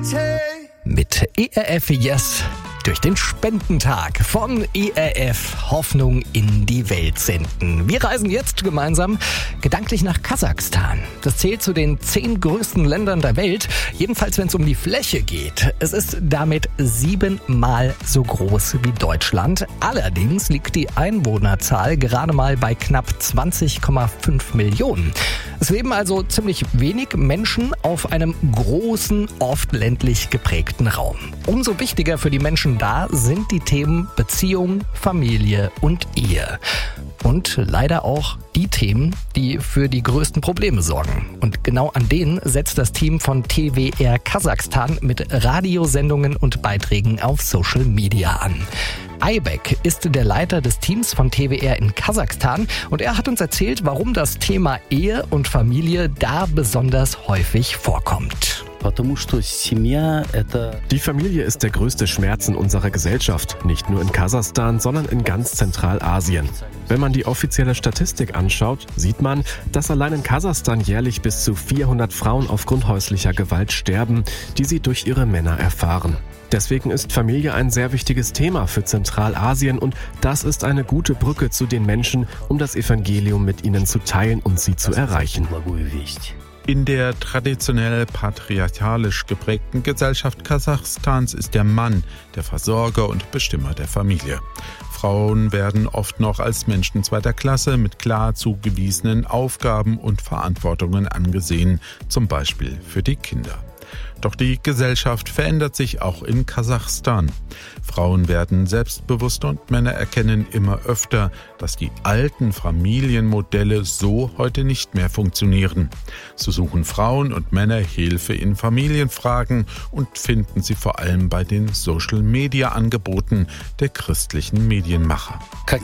Mit ERF Yes durch den Spendentag von ERF Hoffnung in die Welt senden. Wir reisen jetzt gemeinsam gedanklich nach Kasachstan. Das zählt zu den 10 größten Ländern der Welt, jedenfalls wenn es um die Fläche geht. Es ist damit 7-mal so groß wie Deutschland. Allerdings liegt die Einwohnerzahl gerade mal bei knapp 20,5 Millionen. Es leben also ziemlich wenig Menschen auf einem großen, oft ländlich geprägten Raum. Umso wichtiger für die Menschen da sind die Themen Beziehung, Familie und Ehe. Und leider auch die Themen, die für die größten Probleme sorgen. Und genau an denen setzt das Team von TWR Kasachstan mit Radiosendungen und Beiträgen auf Social Media an. Aybek ist der Leiter des Teams von TWR in Kasachstan und er hat uns erzählt, warum das Thema Ehe und Familie da besonders häufig vorkommt. Die Familie ist der größte Schmerz in unserer Gesellschaft, nicht nur in Kasachstan, sondern in ganz Zentralasien. Wenn man die offizielle Statistik anschaut, sieht man, dass allein in Kasachstan jährlich bis zu 400 Frauen aufgrund häuslicher Gewalt sterben, die sie durch ihre Männer erfahren. Deswegen ist Familie ein sehr wichtiges Thema für Zentralasien und das ist eine gute Brücke zu den Menschen, um das Evangelium mit ihnen zu teilen und sie zu erreichen. In der traditionell patriarchalisch geprägten Gesellschaft Kasachstans ist der Mann der Versorger und Bestimmer der Familie. Frauen werden oft noch als Menschen zweiter Klasse mit klar zugewiesenen Aufgaben und Verantwortungen angesehen, zum Beispiel für die Kinder. Doch die Gesellschaft verändert sich auch in Kasachstan. Frauen werden selbstbewusster und Männer erkennen immer öfter, dass die alten Familienmodelle so heute nicht mehr funktionieren. So suchen Frauen und Männer Hilfe in Familienfragen und finden sie vor allem bei den Social-Media-Angeboten der christlichen Medienmacher.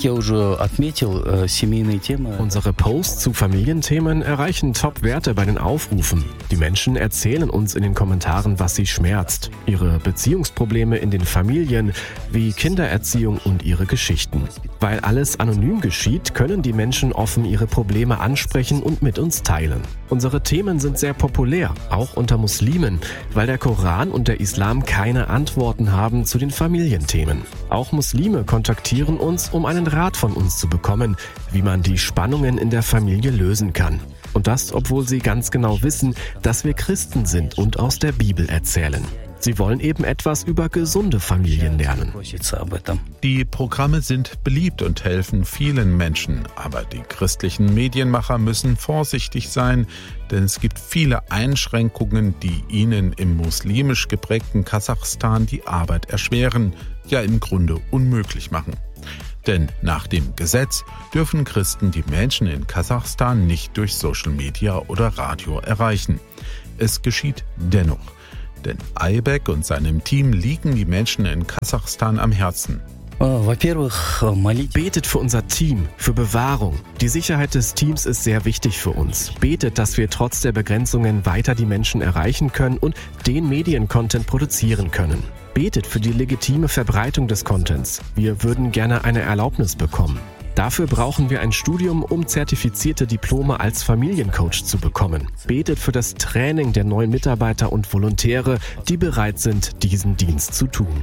Unsere Posts zu Familienthemen erreichen Top-Werte bei den Aufrufen. Die Menschen erzählen uns in den Kommentaren, was sie schmerzt, ihre Beziehungsprobleme in den Familien, wie Kindererziehung und ihre Geschichten. Weil alles anonym geschieht, können die Menschen offen ihre Probleme ansprechen und mit uns teilen. Unsere Themen sind sehr populär, auch unter Muslimen, weil der Koran und der Islam keine Antworten haben zu den Familienthemen. Auch Muslime kontaktieren uns, um einen Rat von uns zu bekommen, wie man die Spannungen in der Familie lösen kann. Und das, obwohl sie ganz genau wissen, dass wir Christen sind und aus der Bibel erzählen. Sie wollen eben etwas über gesunde Familien lernen. Die Programme sind beliebt und helfen vielen Menschen. Aber die christlichen Medienmacher müssen vorsichtig sein, denn es gibt viele Einschränkungen, die ihnen im muslimisch geprägten Kasachstan die Arbeit erschweren, ja im Grunde unmöglich machen. Denn nach dem Gesetz dürfen Christen die Menschen in Kasachstan nicht durch Social Media oder Radio erreichen. Es geschieht dennoch. Denn Aybek und seinem Team liegen die Menschen in Kasachstan am Herzen. Betet für unser Team, für Bewahrung. Die Sicherheit des Teams ist sehr wichtig für uns. Betet, dass wir trotz der Begrenzungen weiter die Menschen erreichen können und den Mediencontent produzieren können. Betet für die legitime Verbreitung des Contents. Wir würden gerne eine Erlaubnis bekommen. Dafür brauchen wir ein Studium, um zertifizierte Diplome als Familiencoach zu bekommen. Betet für das Training der neuen Mitarbeiter und Volontäre, die bereit sind, diesen Dienst zu tun.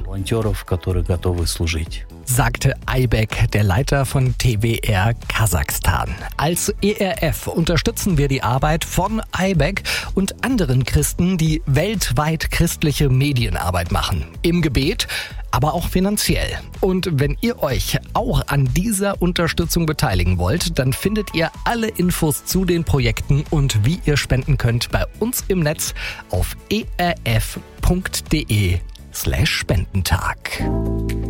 Sagte Aybek, der Leiter von TWR Kasachstan. Als ERF unterstützen wir die Arbeit von Aybek und anderen Christen, die weltweit christliche Medienarbeit machen. Im Gebet, aber auch finanziell. Und wenn ihr euch auch an dieser Unterstützung beteiligen wollt, dann findet ihr alle Infos zu den Projekten und wie ihr spenden könnt bei uns im Netz auf erf.de/Spendentag.